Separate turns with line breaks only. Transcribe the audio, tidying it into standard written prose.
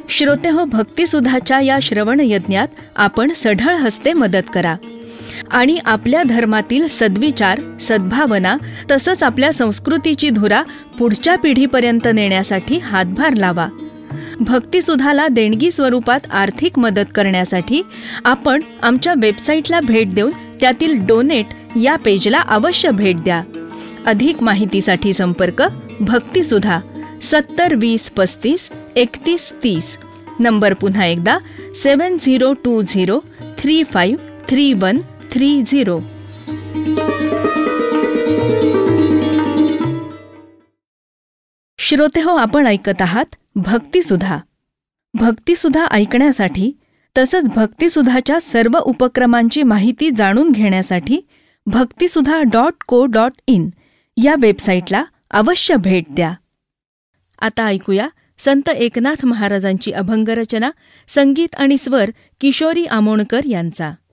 श्रोतेहो, भक्तिसुधाच्या या श्रवण यज्ञात आपण सढळ हस्ते मदत करा आणि आपल्या धर्मातील सद्विचार, सद्भावना तसंच आपल्या संस्कृतीची धुरा पुढच्या पिढीपर्यंत नेण्यासाठी हातभार लावा. भक्तिसुधाला देणगी स्वरूपात आर्थिक मदत करण्यासाठी आपण आमच्या वेबसाईटला भेट देऊन त्यातील डोनेट या पेजला अवश्य भेट द्या. अधिक माहितीसाठी संपर्क भक्तिसुधा 7020353130. नंबर पुन्हा एकदा 7020353130. श्रोतेहो, आपण ऐकत आहात भक्तिसुधा. भक्तिसुधा ऐकण्यासाठी तसंच भक्तिसुधाच्या सर्व उपक्रमांची माहिती जाणून घेण्यासाठी भक्तिसुधा.co.in या वेबसाईटला अवश्य भेट द्या. आता ऐकूया संत एकनाथ महाराजांची अभंगरचना, संगीत आणि स्वर किशोरी आमोणकर यांचा.